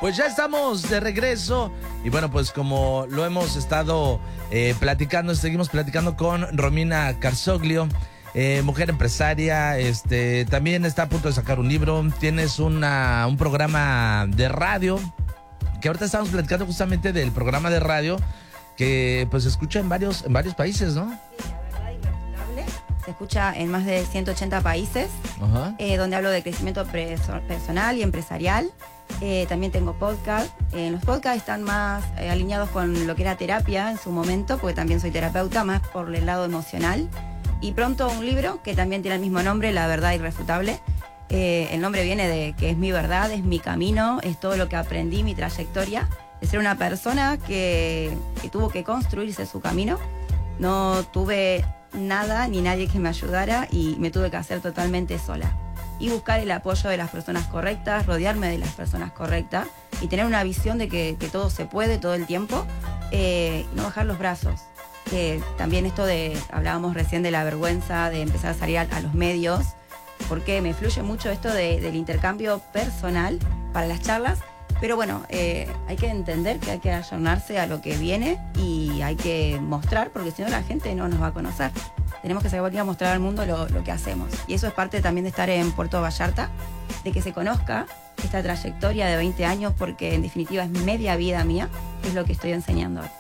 Pues ya estamos de regreso y bueno, pues como lo hemos estado platicando, seguimos platicando con Romina Carzoglio, mujer empresaria, también está a punto de sacar un libro, tienes un programa de radio, que ahorita estamos platicando justamente del programa de radio que pues se escucha en varios países, ¿no? Sí, la verdad irrefutable. Se escucha en más de 180 países, donde hablo de crecimiento personal y empresarial. También tengo podcast. Los podcasts están más alineados con lo que era terapia en su momento, porque también soy terapeuta, más por el lado emocional. Y pronto un libro que también tiene el mismo nombre, La Verdad Irrefutable. El nombre viene de que es mi verdad, es mi camino, es todo lo que aprendí, mi trayectoria, de ser una persona que tuvo que construirse su camino. No tuve nada ni nadie que me ayudara y me tuve que hacer totalmente sola. Y buscar el apoyo de las personas correctas, rodearme de las personas correctas y tener una visión de que todo se puede todo el tiempo, no bajar los brazos. También esto hablábamos recién de la vergüenza de empezar a salir a los medios, porque me fluye mucho esto del intercambio personal para las charlas, pero bueno, hay que entender que hay que ayornarse a lo que viene y hay que mostrar, porque si no la gente no nos va a conocer. Tenemos que salir a mostrar al mundo lo que hacemos. Y eso es parte también de estar en Puerto Vallarta, de que se conozca esta trayectoria de 20 años, porque en definitiva es media vida mía, que es lo que estoy enseñando hoy.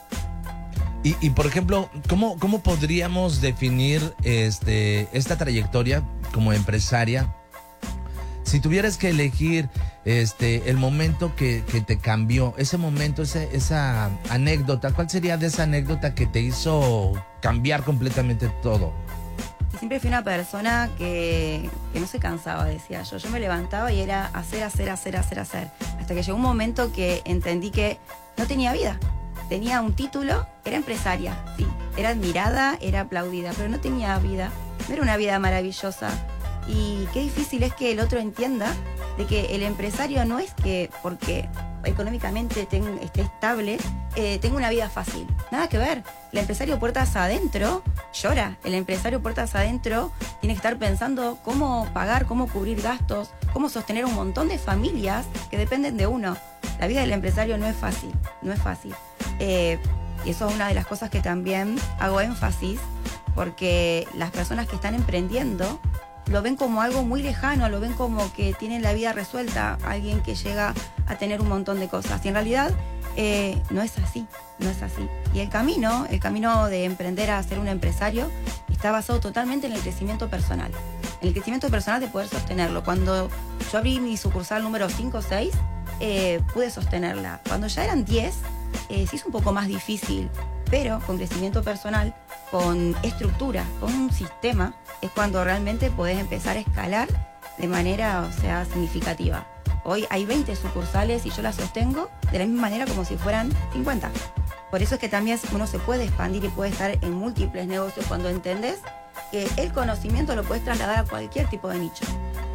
Y por ejemplo, ¿cómo podríamos definir esta trayectoria como empresaria? Si tuvieras que elegir el momento que te cambió, ese momento, esa anécdota, ¿cuál sería de esa anécdota que te hizo cambiar completamente todo? Y siempre fui una persona que no se cansaba, decía yo. Yo me levantaba y era hacer. Hasta que llegó un momento que entendí que no tenía vida. Tenía un título, era empresaria, sí. Era admirada, era aplaudida, pero no tenía vida. No era una vida maravillosa. Y qué difícil es que el otro entienda de que el empresario no es que porque económicamente esté estable, tenga una vida fácil. Nada que ver. El empresario puertas adentro llora. El empresario puertas adentro tiene que estar pensando cómo pagar, cómo cubrir gastos, cómo sostener un montón de familias que dependen de uno. La vida del empresario no es fácil, no es fácil. Y eso es una de las cosas que también hago énfasis, porque las personas que están emprendiendo lo ven como algo muy lejano, lo ven como que tienen la vida resuelta, alguien que llega a tener un montón de cosas. Y en realidad no es así, no es así. Y el camino de emprender a ser un empresario está basado totalmente en el crecimiento personal. En el crecimiento personal de poder sostenerlo. Cuando yo abrí mi sucursal número 5 o 6, pude sostenerla. Cuando ya eran 10, se hizo un poco más difícil, pero con crecimiento personal, con estructura, con un sistema, es cuando realmente podés empezar a escalar de manera, significativa. Hoy hay 20 sucursales y yo las sostengo de la misma manera como si fueran 50. Por eso es que también uno se puede expandir y puede estar en múltiples negocios cuando entendés que el conocimiento lo puedes trasladar a cualquier tipo de nicho.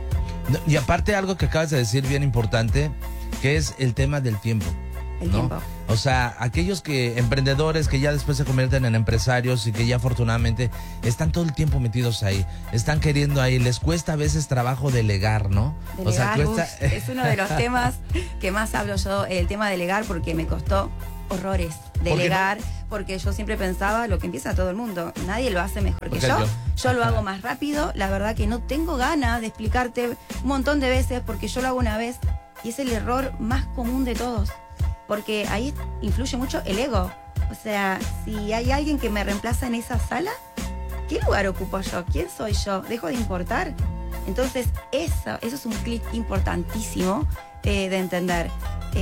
Y aparte algo que acabas de decir bien importante, que es el tema del tiempo. El tiempo. O sea, aquellos emprendedores que ya después se convierten en empresarios y que ya afortunadamente están todo el tiempo metidos ahí, están queriendo ahí, les cuesta a veces trabajo delegar, ¿no? Delegar, es uno de los temas que más hablo yo, el tema de delegar, porque me costó horrores delegar, porque yo siempre pensaba lo que empieza todo el mundo, nadie lo hace mejor que yo lo hago más rápido, la verdad que no tengo ganas de explicarte un montón de veces porque yo lo hago una vez y es el error más común de todos. Porque ahí influye mucho el ego. O sea, si hay alguien que me reemplaza en esa sala, ¿qué lugar ocupo yo? ¿Quién soy yo? ¿Dejo de importar? Entonces, eso es un clic importantísimo de entender.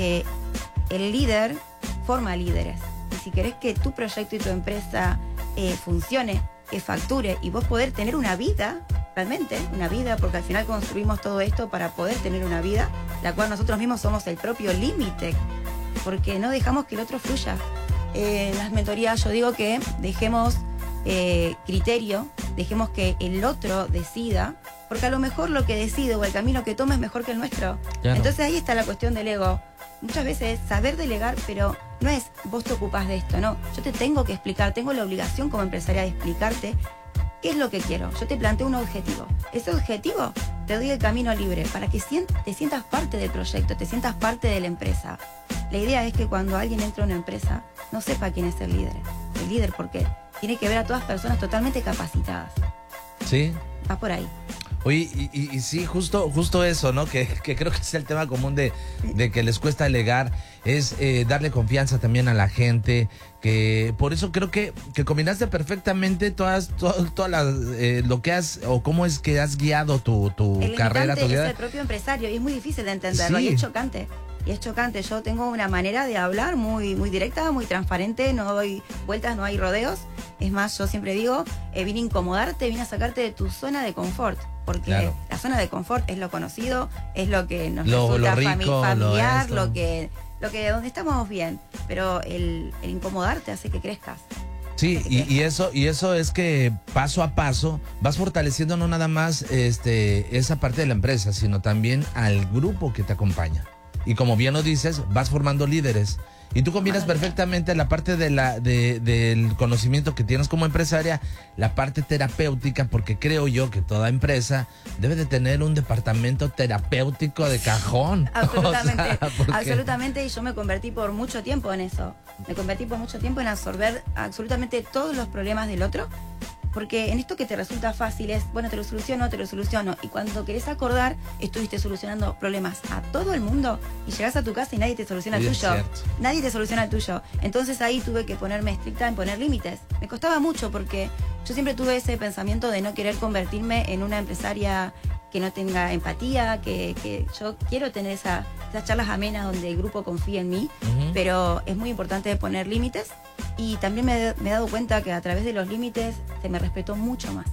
El líder forma líderes. Y si querés que tu proyecto y tu empresa funcione, que facture y vos poder tener una vida, realmente, una vida, porque al final construimos todo esto para poder tener una vida, la cual nosotros mismos somos el propio límite, porque no dejamos que el otro fluya. En las mentorías yo digo que dejemos criterio, dejemos que el otro decida, porque a lo mejor lo que decide o el camino que toma es mejor que el nuestro. Claro. Entonces ahí está la cuestión del ego. Muchas veces saber delegar, pero no es vos te ocupás de esto, no. Yo te tengo que explicar, tengo la obligación como empresaria de explicarte ¿Qué es lo que quiero? Yo te planteo un objetivo. Ese objetivo te doy el camino libre para que te sientas parte del proyecto, te sientas parte de la empresa. La idea es que cuando alguien entra a una empresa, no sepa quién es el líder. El líder, porque tiene que ver a todas personas totalmente capacitadas. Sí. Va por ahí. Oye, y sí, justo eso, ¿no? Que creo que es el tema común de que les cuesta delegar, es darle confianza también a la gente, que por eso creo que combinaste perfectamente todas las, lo que has, o cómo es que has guiado tu carrera. El limitante es el propio empresario y es muy difícil de entenderlo, y es chocante. Y es chocante. Yo tengo una manera de hablar muy directa, muy transparente, no doy vueltas, no hay rodeos. Es más, yo siempre digo, vine a incomodarte, vine a sacarte de tu zona de confort. Porque la zona de confort es lo conocido, es lo que nos resulta rico, familiar, lo que donde estamos bien. Pero el incomodarte hace que crezcas. Sí, y eso es que paso a paso vas fortaleciendo no nada más esa parte de la empresa, sino también al grupo que te acompaña. Y como bien lo dices, vas formando líderes. Y tú combinas perfectamente la parte del conocimiento que tienes como empresaria, la parte terapéutica, porque creo yo que toda empresa debe de tener un departamento terapéutico de cajón. Absolutamente, absolutamente, y yo me convertí por mucho tiempo en eso. Me convertí por mucho tiempo en absorber absolutamente todos los problemas del otro. Porque en esto que te resulta fácil es, bueno, te lo soluciono. Y cuando querés acordar, estuviste solucionando problemas a todo el mundo y llegás a tu casa y nadie te soluciona el tuyo. Nadie te soluciona el tuyo. Entonces ahí tuve que ponerme estricta en poner límites. Me costaba mucho porque yo siempre tuve ese pensamiento de no querer convertirme en una empresaria que no tenga empatía, que yo quiero tener esas charlas amenas donde el grupo confía en mí, pero es muy importante poner límites. Y también me he dado cuenta que a través de los límites se me respetó mucho más.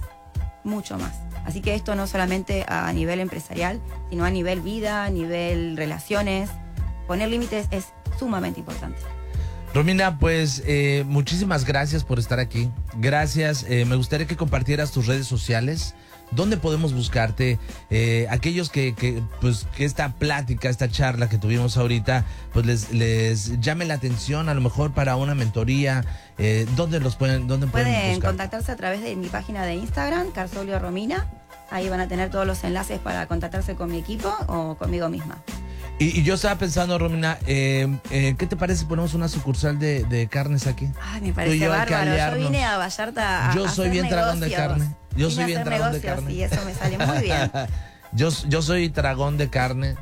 Así que esto no solamente a nivel empresarial, sino a nivel vida, a nivel relaciones. Poner límites es sumamente importante. Romina, pues muchísimas gracias por estar aquí. Gracias. Me gustaría que compartieras tus redes sociales. ¿Dónde podemos buscarte? Aquellos que esta plática, esta charla que tuvimos ahorita, pues les llame la atención, a lo mejor para una mentoría. ¿Dónde pueden buscar? Contactarse a través de mi página de Instagram, Carsoglio Romina. Ahí van a tener todos los enlaces para contactarse con mi equipo o conmigo misma. Y yo estaba pensando, Romina, ¿qué te parece si ponemos una sucursal de carnes aquí? Ay, me parece bárbaro. Yo vine a Vallarta a Yo soy bien dragón de carne. Yo soy bien dragón de carne. Y eso me sale muy bien. Yo soy dragón de carne.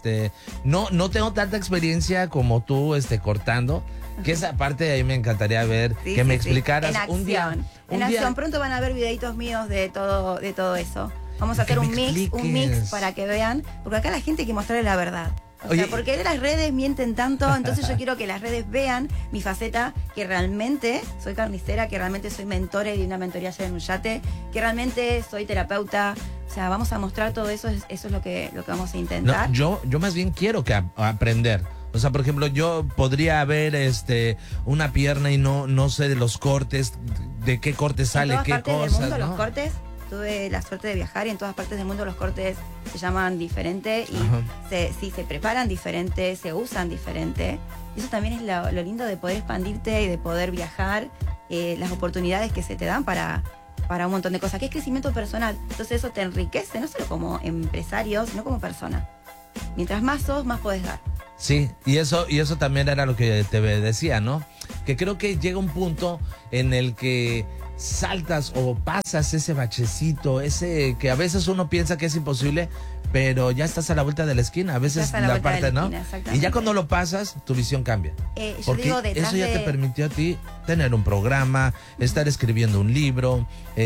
No tengo tanta experiencia como tú cortando. Que esa parte ahí me encantaría ver, que me explicaras un día. En acción, pronto van a ver videitos míos de todo eso. Vamos a hacer un mix para que vean, porque acá la gente hay que mostrarle la verdad. O sea, porque las redes mienten tanto, entonces yo quiero que las redes vean mi faceta, que realmente soy carnicera, que realmente soy mentore de una mentoría allá en un yate, que realmente soy terapeuta. O sea, vamos a mostrar todo eso, eso es lo que vamos a intentar. No, yo más bien quiero aprender. O sea, por ejemplo, yo podría ver una pierna y no sé de los cortes, de qué corte sale, qué cosas, del mundo, ¿no? Los cortes, tuve la suerte de viajar y en todas partes del mundo los cortes se llaman diferente y se preparan diferente, se usan diferente. Eso también es lo lindo de poder expandirte y de poder viajar, las oportunidades que se te dan para un montón de cosas, que es crecimiento personal. Entonces eso te enriquece, no solo como empresario, sino como persona. Mientras más sos, más podés dar. Sí, y eso también era lo que te decía, ¿no? Que creo que llega un punto en el que saltas o pasas ese bachecito, ese que a veces uno piensa que es imposible, pero ya estás a la vuelta de la esquina, a veces la parte, ¿no? Y ya cuando lo pasas, tu visión cambia. Porque eso ya te permitió a ti tener un programa, estar escribiendo un libro,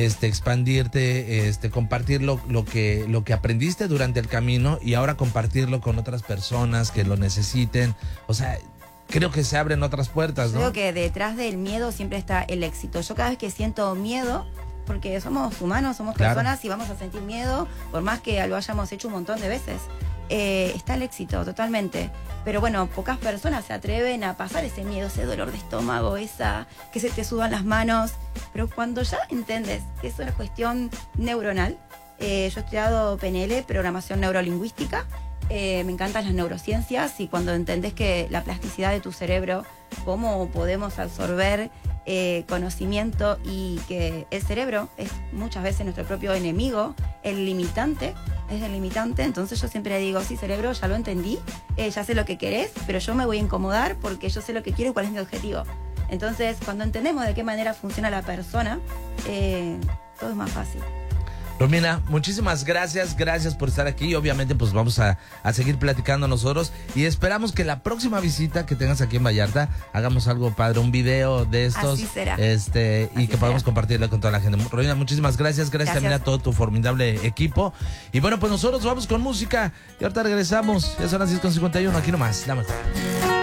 expandirte, compartir lo que aprendiste durante el camino y ahora compartirlo con otras personas que lo necesiten. O sea, creo que se abren otras puertas, ¿no? Creo que detrás del miedo siempre está el éxito. Yo cada vez que siento miedo, porque somos humanos, somos personas y vamos a sentir miedo, por más que lo hayamos hecho un montón de veces. Está el éxito, totalmente. Pero bueno, pocas personas se atreven a pasar ese miedo, ese dolor de estómago, que se te suban las manos. Pero cuando ya entiendes que es una cuestión neuronal, yo he estudiado PNL, programación neurolingüística, me encantan las neurociencias y cuando entendés que la plasticidad de tu cerebro, cómo podemos absorber conocimiento y que el cerebro es muchas veces nuestro propio enemigo, el limitante, es el limitante. Entonces yo siempre digo, sí, cerebro, ya lo entendí, ya sé lo que querés, pero yo me voy a incomodar porque yo sé lo que quiero y cuál es mi objetivo. Entonces, cuando entendemos de qué manera funciona la persona, todo es más fácil. Romina, muchísimas gracias por estar aquí. Obviamente pues vamos a seguir platicando nosotros y esperamos que la próxima visita que tengas aquí en Vallarta hagamos algo padre, un video de estos. Así será. Y que Así podamos será. compartirlo con toda la gente. Romina, muchísimas gracias también a todo tu formidable equipo. Y bueno, pues nosotros vamos con música y ahorita regresamos. Ya son las 10:51, aquí nomás, la mejor.